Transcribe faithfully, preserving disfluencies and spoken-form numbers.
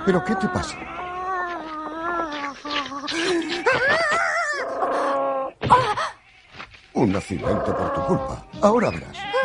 ¿Pero qué te pasa? Un accidente por tu culpa. Ahora verás.